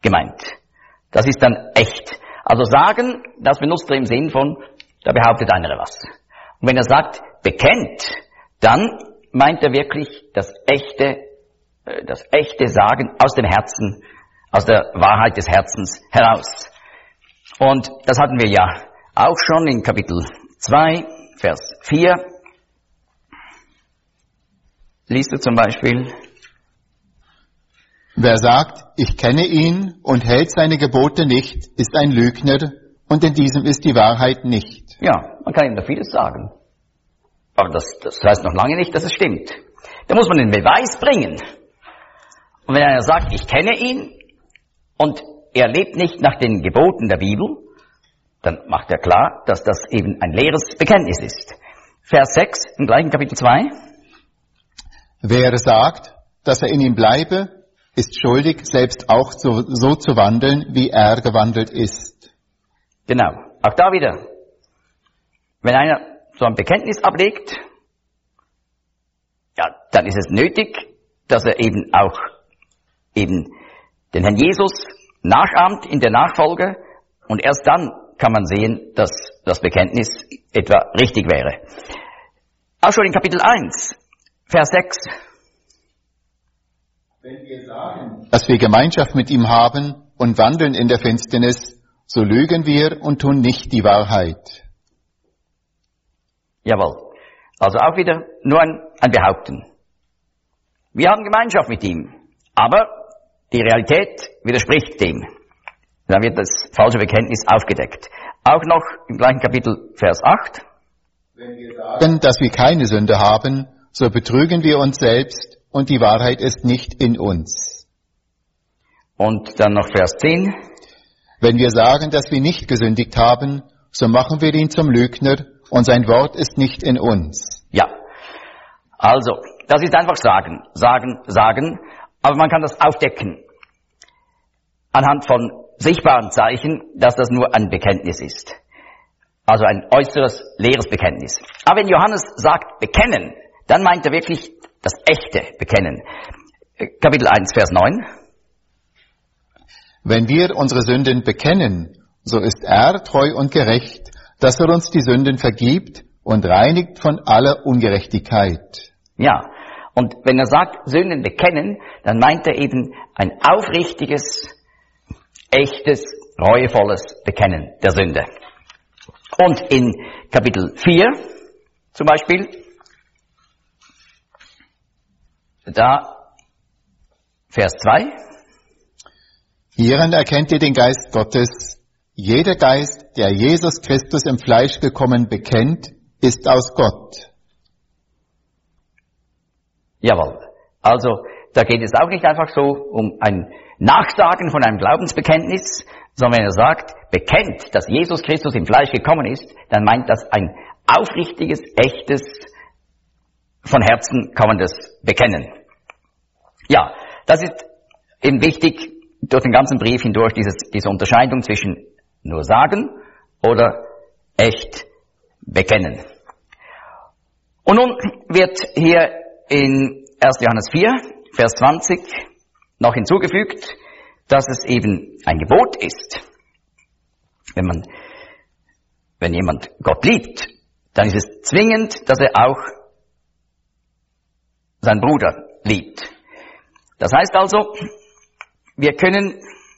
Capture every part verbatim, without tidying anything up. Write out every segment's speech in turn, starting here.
gemeint. Das ist dann echt. Also sagen, das benutzt er im Sinn von, da behauptet einer was. Und wenn er sagt, bekennt, dann meint er wirklich das echte, das echte Sagen aus dem Herzen, aus der Wahrheit des Herzens heraus. Und das hatten wir ja auch schon in Kapitel zwei, Vers vier. Liest du zum Beispiel? Wer sagt, ich kenne ihn und hält seine Gebote nicht, ist ein Lügner und in diesem ist die Wahrheit nicht. Ja, man kann ihm da vieles sagen. Aber das, das heißt noch lange nicht, dass es stimmt. Da muss man den Beweis bringen. Und wenn einer sagt, ich kenne ihn und er lebt nicht nach den Geboten der Bibel, dann macht er klar, dass das eben ein leeres Bekenntnis ist. Vers sechs im gleichen Kapitel zwei. Wer sagt, dass er in ihm bleibe, ist schuldig, selbst auch so, so zu wandeln, wie er gewandelt ist. Genau, auch da wieder. Wenn einer so ein Bekenntnis ablegt, ja, dann ist es nötig, dass er eben auch eben den Herrn Jesus nachahmt in der Nachfolge und erst dann kann man sehen, dass das Bekenntnis etwa richtig wäre. Auch schon in Kapitel eins, Vers sechs. Wenn wir sagen, dass wir Gemeinschaft mit ihm haben und wandeln in der Finsternis, so lügen wir und tun nicht die Wahrheit. Jawohl. Also auch wieder nur ein, ein Behaupten. Wir haben Gemeinschaft mit ihm, aber die Realität widerspricht dem. Dann wird das falsche Bekenntnis aufgedeckt. Auch noch im gleichen Kapitel, Vers acht. Wenn wir sagen, dass wir keine Sünde haben, so betrügen wir uns selbst und die Wahrheit ist nicht in uns. Und dann noch Vers zehn. Wenn wir sagen, dass wir nicht gesündigt haben, so machen wir ihn zum Lügner und sein Wort ist nicht in uns. Ja, also, das ist einfach sagen, sagen, sagen, aber man kann das aufdecken anhand von sichtbaren Zeichen, dass das nur ein Bekenntnis ist. Also ein äußeres, leeres Bekenntnis. Aber wenn Johannes sagt bekennen, dann meint er wirklich das echte Bekennen. Kapitel eins, Vers neun. Wenn wir unsere Sünden bekennen, so ist er treu und gerecht, dass er uns die Sünden vergibt und reinigt von aller Ungerechtigkeit. Ja, und wenn er sagt Sünden bekennen, dann meint er eben ein aufrichtiges, echtes, reuevolles Bekennen der Sünde. Und in Kapitel vier zum Beispiel, da Vers zwei. Hieran erkennt ihr den Geist Gottes. Jeder Geist, der Jesus Christus im Fleisch gekommen bekennt, ist aus Gott. Jawohl. Also, da geht es auch nicht einfach so um ein Nachsagen von einem Glaubensbekenntnis, sondern wenn er sagt, bekennt, dass Jesus Christus im Fleisch gekommen ist, dann meint das ein aufrichtiges, echtes, von Herzen kommendes Bekennen. Ja, das ist eben wichtig durch den ganzen Brief hindurch, dieses, diese Unterscheidung zwischen nur sagen oder echt bekennen. Und nun wird hier in erster Johannes vier, Vers zwanzig noch hinzugefügt, dass es eben ein Gebot ist. Wenn man, wenn jemand Gott liebt, dann ist es zwingend, dass er auch seinen Bruder liebt. Das heißt also, wir können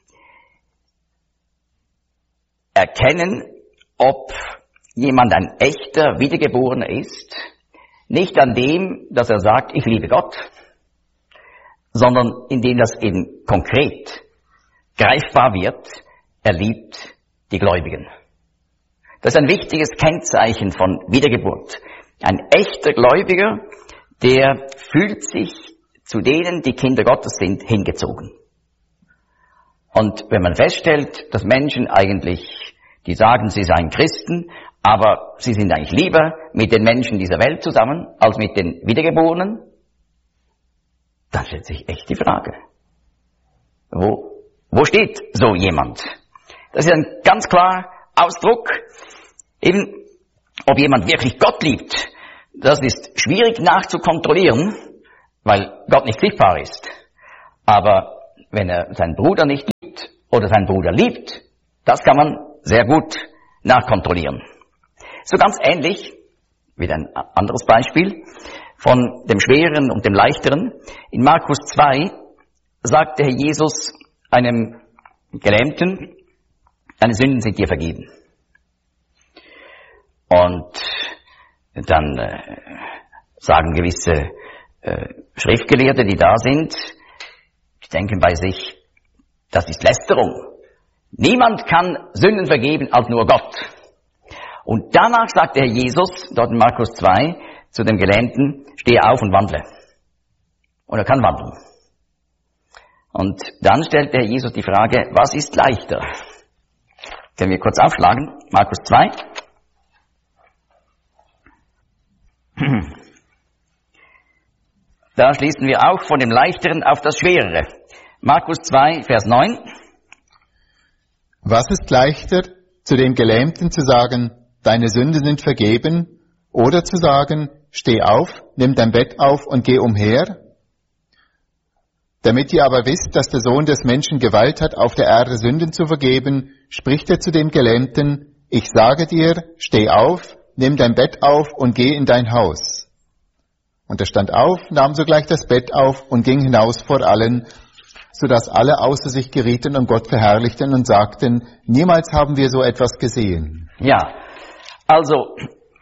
erkennen, ob jemand ein echter Wiedergeborener ist, nicht an dem, dass er sagt, ich liebe Gott, sondern indem das eben konkret greifbar wird, er liebt die Gläubigen. Das ist ein wichtiges Kennzeichen von Wiedergeburt. Ein echter Gläubiger, der fühlt sich zu denen, die Kinder Gottes sind, hingezogen. Und wenn man feststellt, dass Menschen eigentlich, die sagen, sie seien Christen, aber sie sind eigentlich lieber mit den Menschen dieser Welt zusammen, als mit den Wiedergeborenen, dann stellt sich echt die Frage, wo, wo steht so jemand? Das ist ein ganz klarer Ausdruck, eben, ob jemand wirklich Gott liebt. Das ist schwierig nachzukontrollieren, weil Gott nicht sichtbar ist. Aber wenn er seinen Bruder nicht liebt, oder seinen Bruder liebt, das kann man sehr gut nachkontrollieren. So ganz ähnlich, wieder ein anderes Beispiel, von dem Schweren und dem Leichteren. In Markus zwei sagt der Herr Jesus einem Gelähmten, deine Sünden sind dir vergeben. Und dann äh, sagen gewisse äh, Schriftgelehrte, die da sind, die denken bei sich, das ist Lästerung. Niemand kann Sünden vergeben als nur Gott. Und danach sagt der Herr Jesus, dort in Markus zwei, zu dem Gelähmten, stehe auf und wandle. Und er kann wandeln. Und dann stellt der Herr Jesus die Frage, was ist leichter? Können wir kurz aufschlagen, Markus zwei. Da schließen wir auch von dem Leichteren auf das Schwerere. Markus zwei, Vers neun. Was ist leichter, zu dem Gelähmten zu sagen, deine Sünden sind vergeben, oder zu sagen, steh auf, nimm dein Bett auf und geh umher? Damit ihr aber wisst, dass der Sohn des Menschen Gewalt hat, auf der Erde Sünden zu vergeben, spricht er zu dem Gelähmten, ich sage dir, steh auf, nimm dein Bett auf und geh in dein Haus. Und er stand auf, nahm sogleich das Bett auf und ging hinaus vor allen, so dass alle außer sich gerieten und Gott verherrlichten und sagten, niemals haben wir so etwas gesehen. Ja, also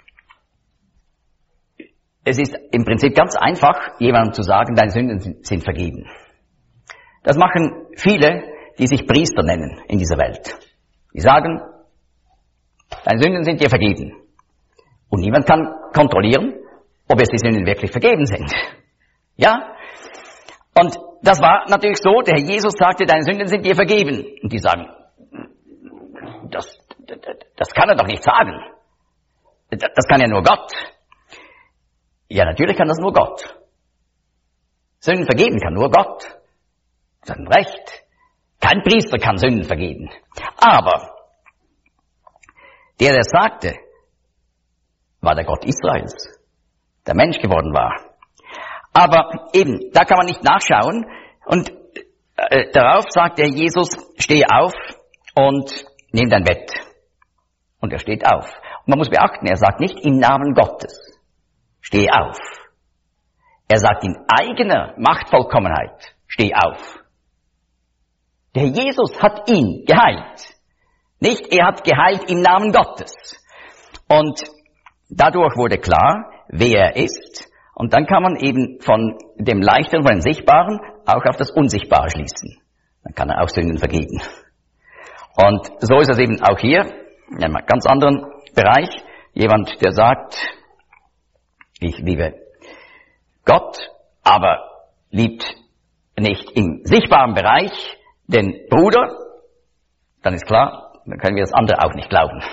es ist im Prinzip ganz einfach, jemandem zu sagen, deine Sünden sind vergeben. Das machen viele, die sich Priester nennen in dieser Welt. Die sagen, deine Sünden sind dir vergeben. Und niemand kann kontrollieren, ob es die Sünden wirklich vergeben sind. Ja? Und das war natürlich so, der Herr Jesus sagte, deine Sünden sind dir vergeben. Und die sagen, das, das, das kann er doch nicht sagen. Das kann ja nur Gott. Ja, natürlich kann das nur Gott. Sünden vergeben kann nur Gott. Sie haben recht. Kein Priester kann Sünden vergeben. Aber der, der sagte, war der Gott Israels, der Mensch geworden war. Aber eben, da kann man nicht nachschauen. Und äh, darauf sagt der Jesus, steh auf und nimm dein Bett. Und er steht auf. Und man muss beachten, er sagt nicht im Namen Gottes, steh auf. Er sagt in eigener Machtvollkommenheit, steh auf. Der Jesus hat ihn geheilt. Nicht, er hat geheilt im Namen Gottes. Und dadurch wurde klar, wer er ist. Und dann kann man eben von dem Leichteren, von dem Sichtbaren, auch auf das Unsichtbare schließen. Dann kann er auch Sünden vergeben. Und so ist es eben auch hier, in einem ganz anderen Bereich. Jemand, der sagt, ich liebe Gott, aber liebt nicht im sichtbaren Bereich den Bruder, dann ist klar, dann können wir das andere auch nicht glauben.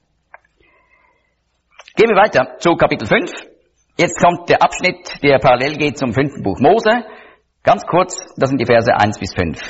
Gehen wir weiter zu Kapitel fünf. Jetzt kommt der Abschnitt, der parallel geht zum fünften Buch Mose. Ganz kurz, das sind die Verse eins bis fünf.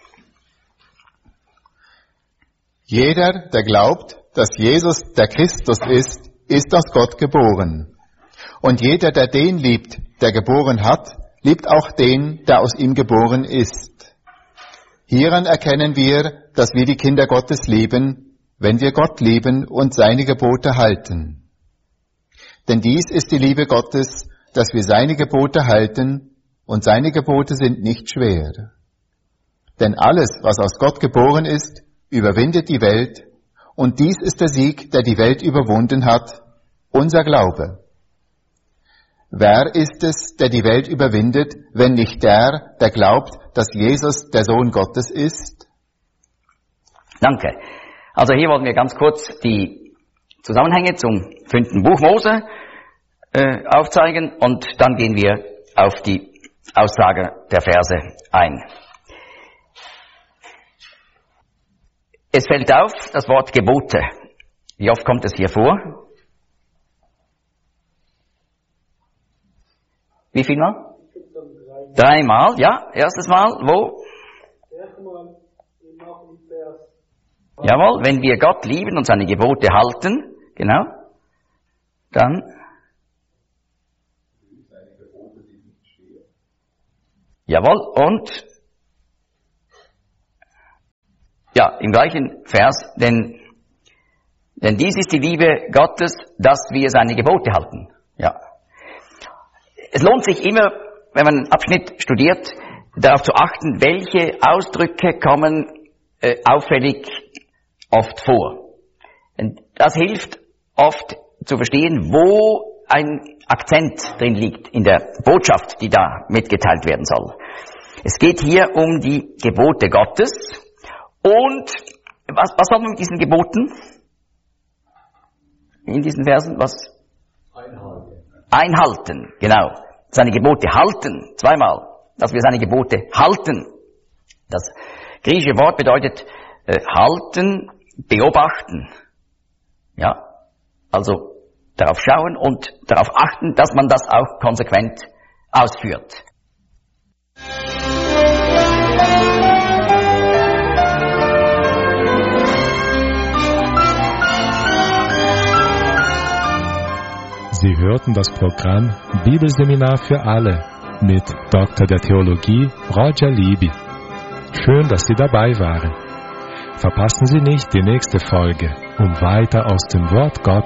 Jeder, der glaubt, dass Jesus der Christus ist, ist aus Gott geboren. Und jeder, der den liebt, der geboren hat, liebt auch den, der aus ihm geboren ist. Hieran erkennen wir, dass wir die Kinder Gottes lieben, wenn wir Gott lieben und seine Gebote halten. Denn dies ist die Liebe Gottes, dass wir seine Gebote halten, und seine Gebote sind nicht schwer. Denn alles, was aus Gott geboren ist, überwindet die Welt, und dies ist der Sieg, der die Welt überwunden hat, unser Glaube. Wer ist es, der die Welt überwindet, wenn nicht der, der glaubt, dass Jesus der Sohn Gottes ist? Danke. Also hier wollen wir ganz kurz die Zusammenhänge zum fünften Buch Mose äh, aufzeigen und dann gehen wir auf die Aussage der Verse ein. Es fällt auf das Wort Gebote. Wie oft kommt es hier vor? Wie viel Mal? Dreimal, ja. Erstes Mal, wo? Jawohl, wenn wir Gott lieben und seine Gebote halten, genau, dann, jawohl, und ja, im gleichen Vers, denn, denn dies ist die Liebe Gottes, dass wir seine Gebote halten. Ja. Es lohnt sich immer, wenn man einen Abschnitt studiert, darauf zu achten, welche Ausdrücke kommen äh, auffällig oft vor. Und das hilft oft zu verstehen, wo ein Akzent drin liegt in der Botschaft, die da mitgeteilt werden soll. Es geht hier um die Gebote Gottes. Und was, was soll man mit diesen Geboten? In diesen Versen, was? Einhalten. Einhalten, genau. Seine Gebote halten, zweimal. Dass wir seine Gebote halten. Das griechische Wort bedeutet äh, halten, beobachten. Ja, also darauf schauen und darauf achten, dass man das auch konsequent ausführt. Sie hörten das Programm Bibelseminar für alle mit Doktor der Theologie Roger Libby. Schön, dass Sie dabei waren. Verpassen Sie nicht die nächste Folge, um weiter aus dem Wort Gottes